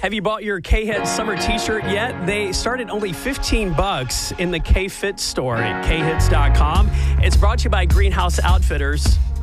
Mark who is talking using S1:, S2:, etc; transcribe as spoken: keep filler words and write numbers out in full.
S1: Have you bought your K-Head summer t-shirt yet? They start at only fifteen bucks in the K-Fit store at K hits dot com. It's brought to you by Greenhouse Outfitters.